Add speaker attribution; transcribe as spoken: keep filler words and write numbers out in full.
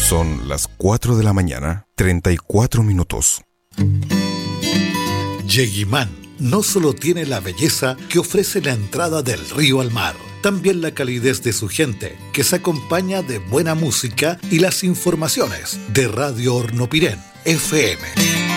Speaker 1: Son las cuatro de la mañana, treinta y cuatro minutos.
Speaker 2: Yeguimán no solo tiene la belleza que ofrece la entrada del río al mar, también la calidez de su gente, que se acompaña de buena música y las informaciones de Radio Hornopirén, F M.